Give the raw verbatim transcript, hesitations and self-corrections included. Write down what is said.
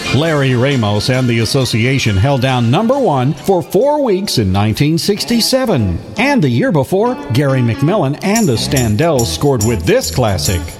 Larry Ramos and the Association held down number one for four weeks in nineteen sixty-seven. And the year before, Gary McMillan and the Standells scored with this classic.